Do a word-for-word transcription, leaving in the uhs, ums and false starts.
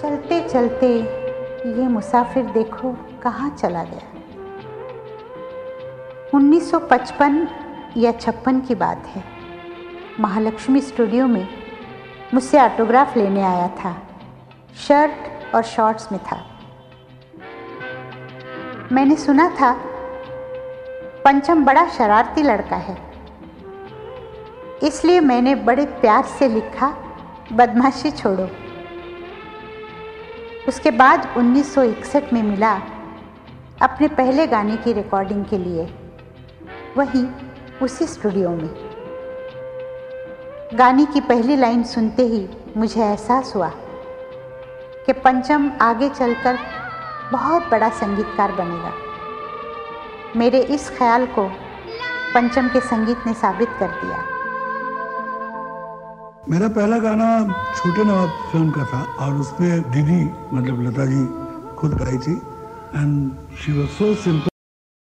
चलते चलते ये मुसाफिर देखो कहाँ चला गया। उन्नीस सौ पचपन या छप्पन की बात है। महालक्ष्मी स्टूडियो में मुझसे ऑटोग्राफ लेने आया था। शर्ट और शॉर्ट्स में था। मैंने सुना था पंचम बड़ा शरारती लड़का है, इसलिए मैंने बड़े प्यार से लिखा, बदमाशी छोड़ो। उसके बाद उन्नीस सौ इकसठ में मिला अपने पहले गाने की रिकॉर्डिंग के लिए, वहीं उसी स्टूडियो में। गाने की पहली लाइन सुनते ही मुझे एहसास हुआ कि पंचम आगे चलकर बहुत बड़ा संगीतकार बनेगा। मेरे इस ख्याल को पंचम के संगीत ने साबित कर दिया। मेरा पहला गाना छोटे नवाब फिल्म का था और उसमें दीदी मतलब लता जी खुद गाई थी and she was so simple.